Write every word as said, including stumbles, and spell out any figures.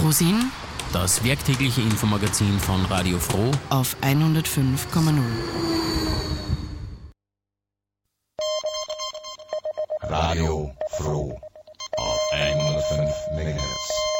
Frohsinn Das werktägliche Infomagazin von Radio Froh auf hundertfünf Komma null. Radio Froh auf hundertfünf Megahertz.